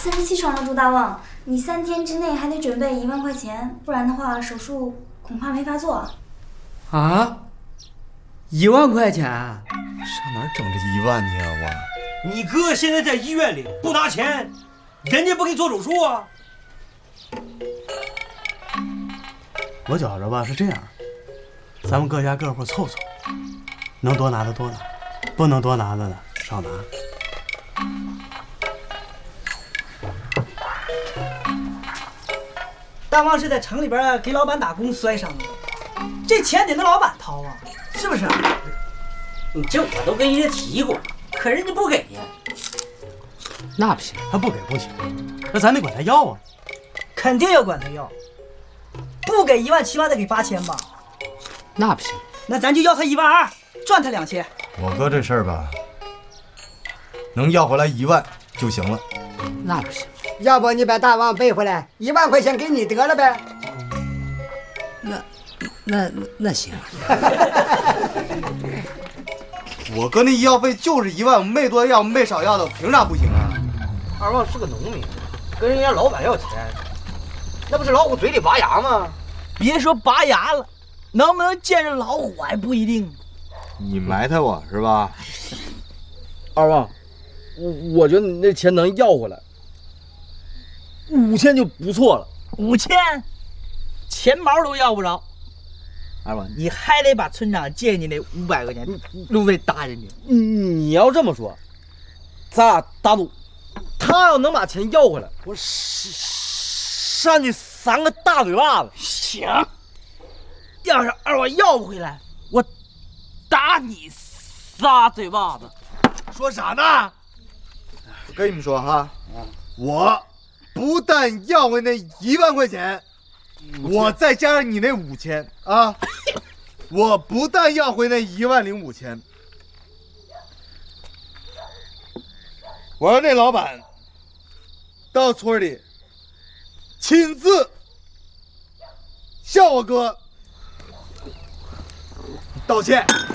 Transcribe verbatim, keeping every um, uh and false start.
四十七床了，朱大旺，你三天之内还得准备一万块钱，不然的话手术恐怕没法做。 啊？一万块钱？ 上哪儿整这一万去啊我？ 你哥现在在医院里不拿钱，人家不给你做手术啊？ 我觉着吧是这样，咱们各家各户凑凑，能多拿的多拿，不能多拿的呢少拿。 大旺是在城里边给老板打工摔伤的，这钱得那老板掏啊，是不是？ 你这我都跟人家提过，可人家不给呀。 那不行，他不给不行，那咱得管他要啊。 肯定要管他要，不给一万起码得给八千吧？ 那不行， 那咱就要他一万二，赚他两千。 我哥这事儿吧，能要回来一万就行了。 那不行。 要不你把大王背回来，一万块钱给你得了呗。 那那那行。 我哥那医药费就是一万，没多要没少要的，凭啥不行啊？ 二旺是个农民，跟人家老板要钱，那不是老虎嘴里拔牙吗？ 别说拔牙了，能不能见着老虎还不一定。 你埋汰我是吧？ 二旺，我我觉得你那钱能要回来。五千就不错了， 五千，钱毛都要不着。二旺，你还得把村长借你那五百块钱路费搭进去。 你你要这么说，咱俩打赌，他要能把钱要回来，我扇你三个大嘴巴子。 行，要是二旺要不回来，我打你仨嘴巴子。 说啥呢？我跟你们说哈，我。不但要回那一万块钱，我再加上你那五千啊！我不但要回那一万零五千，我让那老板到村里亲自向我哥道歉。